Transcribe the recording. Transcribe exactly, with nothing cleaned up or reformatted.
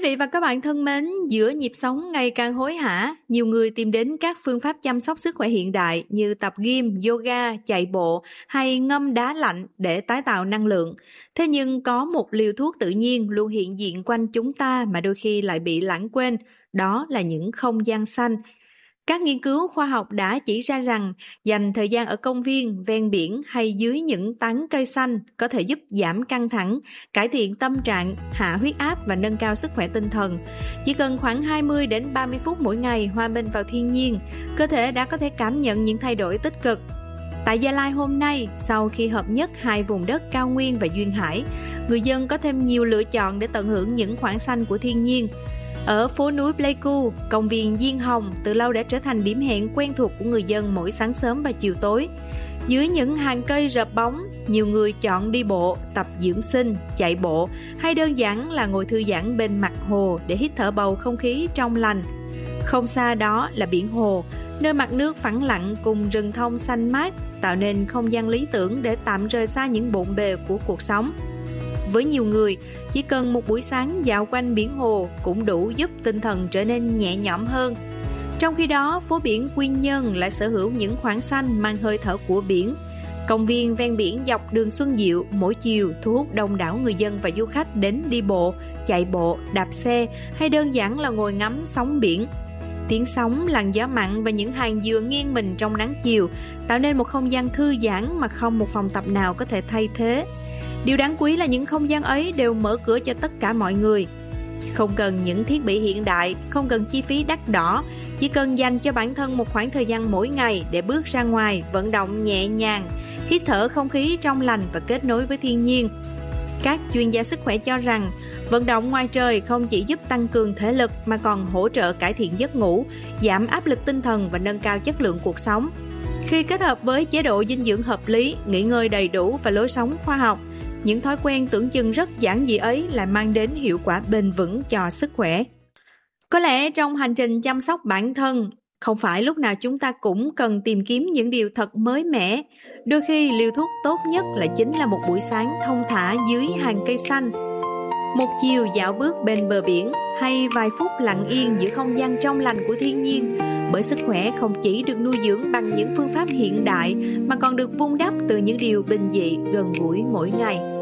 Quý vị và các bạn thân mến, giữa nhịp sống ngày càng hối hả, nhiều người tìm đến các phương pháp chăm sóc sức khỏe hiện đại như tập gym, yoga, chạy bộ hay ngâm đá lạnh để tái tạo năng lượng. Thế nhưng có một liều thuốc tự nhiên luôn hiện diện quanh chúng ta mà đôi khi lại bị lãng quên, đó là những không gian xanh. Các nghiên cứu khoa học đã chỉ ra rằng dành thời gian ở công viên, ven biển hay dưới những tán cây xanh có thể giúp giảm căng thẳng, cải thiện tâm trạng, hạ huyết áp và nâng cao sức khỏe tinh thần. Chỉ cần khoảng hai mươi đến ba mươi phút mỗi ngày hòa mình vào thiên nhiên, cơ thể đã có thể cảm nhận những thay đổi tích cực. Tại Gia Lai hôm nay, sau khi hợp nhất hai vùng đất cao nguyên và duyên hải, người dân có thêm nhiều lựa chọn để tận hưởng những khoảng xanh của thiên nhiên. Ở phố núi Pleiku, công viên Diên Hồng từ lâu đã trở thành điểm hẹn quen thuộc của người dân mỗi sáng sớm và chiều tối. Dưới những hàng cây rợp bóng, nhiều người chọn đi bộ, tập dưỡng sinh, chạy bộ hay đơn giản là ngồi thư giãn bên mặt hồ để hít thở bầu không khí trong lành. Không xa đó là biển hồ, nơi mặt nước phẳng lặng cùng rừng thông xanh mát, tạo nên không gian lý tưởng để tạm rời xa những bộn bề của cuộc sống. Với nhiều người, chỉ cần một buổi sáng dạo quanh biển hồ cũng đủ giúp tinh thần trở nên nhẹ nhõm hơn. Trong khi đó, phố biển Quy Nhơn lại sở hữu những khoảng xanh mang hơi thở của biển. Công viên ven biển dọc đường Xuân Diệu mỗi chiều thu hút đông đảo người dân và du khách đến đi bộ, chạy bộ, đạp xe hay đơn giản là ngồi ngắm sóng biển. Tiếng sóng, làn gió mặn và những hàng dừa nghiêng mình trong nắng chiều tạo nên một không gian thư giãn mà không một phòng tập nào có thể thay thế. Điều đáng quý là những không gian ấy đều mở cửa cho tất cả mọi người. Không cần những thiết bị hiện đại, không cần chi phí đắt đỏ, chỉ cần dành cho bản thân một khoảng thời gian mỗi ngày để bước ra ngoài, vận động nhẹ nhàng, hít thở không khí trong lành và kết nối với thiên nhiên. Các chuyên gia sức khỏe cho rằng, vận động ngoài trời không chỉ giúp tăng cường thể lực mà còn hỗ trợ cải thiện giấc ngủ, giảm áp lực tinh thần và nâng cao chất lượng cuộc sống. Khi kết hợp với chế độ dinh dưỡng hợp lý, nghỉ ngơi đầy đủ và lối sống khoa học, những thói quen tưởng chừng rất giản dị ấy lại mang đến hiệu quả bền vững cho sức khỏe. Có lẽ trong hành trình chăm sóc bản thân, không phải lúc nào chúng ta cũng cần tìm kiếm những điều thật mới mẻ. Đôi khi liều thuốc tốt nhất lại chính là một buổi sáng thong thả dưới hàng cây xanh, một chiều dạo bước bên bờ biển hay vài phút lặng yên giữa không gian trong lành của thiên nhiên. Bởi sức khỏe không chỉ được nuôi dưỡng bằng những phương pháp hiện đại mà còn được vun đắp từ những điều bình dị gần gũi mỗi ngày.